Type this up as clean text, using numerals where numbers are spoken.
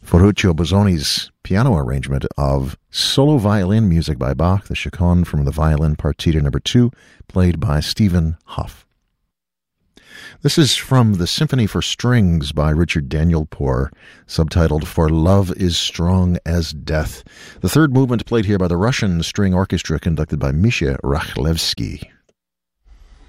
Ferruccio Bozzoni's piano arrangement of solo violin music by Bach, the Chaconne from the Violin Partita No. 2, played by Stephen Hough. This is from the Symphony for Strings by Richard Danielpour, subtitled For Love is Strong as Death. The third movement played here by the Russian String Orchestra, conducted by Misha Rakhlevsky.